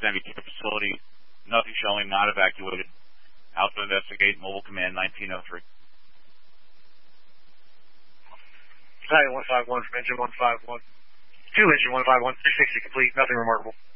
Sandy Care facility. Nothing showing, not evacuated. Alpha investigate, mobile command 1903. Battalion 151 from engine 151. 2 engine 151, 360 complete, nothing remarkable.